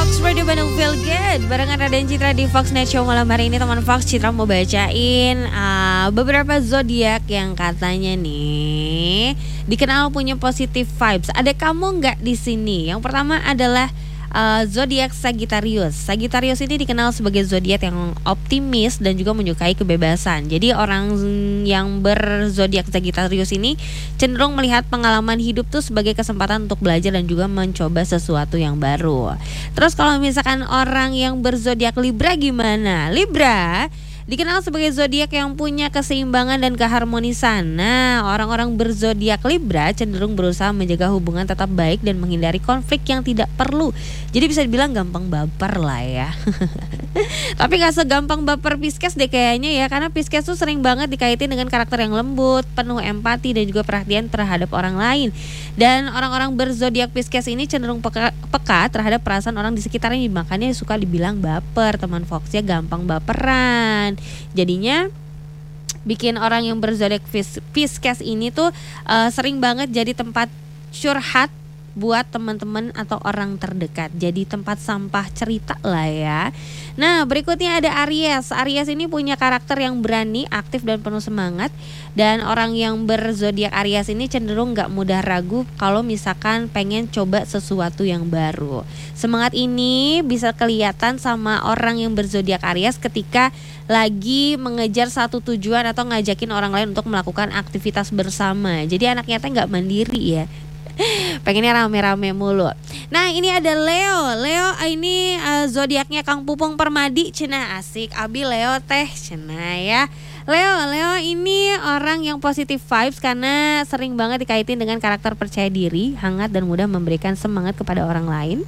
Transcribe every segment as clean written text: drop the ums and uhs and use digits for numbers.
Fox Radio Bandung Feel Good barengan Raden Citra di Fox Night Show malam hari ini. Teman Fox, Citra mau bacain beberapa zodiak yang katanya nih dikenal punya positive vibes. Ada kamu nggak di sini? Yang pertama adalah zodiak Sagittarius. Sagittarius ini dikenal sebagai zodiak yang optimis dan juga menyukai kebebasan. Jadi orang yang berzodiak Sagittarius ini cenderung melihat pengalaman hidup tuh sebagai kesempatan untuk belajar dan juga mencoba sesuatu yang baru. Terus kalau misalkan orang yang berzodiak Libra gimana? Libra dikenal sebagai zodiak yang punya keseimbangan dan keharmonisan. Nah, orang-orang berzodiak Libra cenderung berusaha menjaga hubungan tetap baik dan menghindari konflik yang tidak perlu. Jadi bisa dibilang gampang baper lah ya. Tapi gak segampang baper Pisces deh kayaknya ya, karena Pisces tuh sering banget dikaitin dengan karakter yang lembut, penuh empati dan juga perhatian terhadap orang lain. Dan orang-orang berzodiak Pisces ini cenderung peka terhadap perasaan orang di sekitarnya, makanya suka dibilang baper. Teman Fox ya, gampang baperan. Jadinya bikin orang yang berzodiak Pisces ini tuh sering banget jadi tempat curhat buat teman-teman atau orang terdekat. Jadi tempat sampah cerita lah ya. Nah, berikutnya ada Aries. Aries ini punya karakter yang berani, aktif dan penuh semangat. Dan orang yang berzodiak Aries ini cenderung gak mudah ragu kalau misalkan pengen coba sesuatu yang baru. Semangat ini bisa kelihatan sama orang yang berzodiak Aries ketika lagi mengejar satu tujuan atau ngajakin orang lain untuk melakukan aktivitas bersama. Jadi anaknya teh gak mandiri ya, pengennya rame-rame mulu. Nah, ini ada Leo. Leo ini zodiaknya Kang Pupung Permadi, cenah asik. Abi Leo teh cenah ya. Leo ini orang yang positive vibes karena sering banget dikaitin dengan karakter percaya diri, hangat dan mudah memberikan semangat kepada orang lain.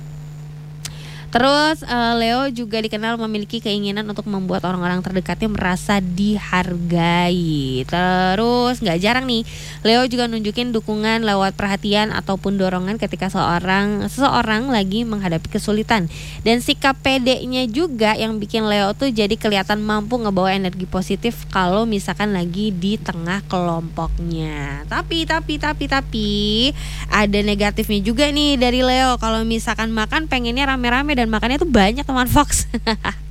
Terus Leo juga dikenal memiliki keinginan untuk membuat orang-orang terdekatnya merasa dihargai. Terus gak jarang nih Leo juga nunjukin dukungan lewat perhatian ataupun dorongan ketika seseorang lagi menghadapi kesulitan. Dan sikap pedenya juga yang bikin Leo tuh jadi kelihatan mampu ngebawa energi positif kalau misalkan lagi di tengah kelompoknya. Tapi ada negatifnya juga nih dari Leo. Kalau misalkan makan pengennya rame-rame dan makannya tuh banyak teman Fox.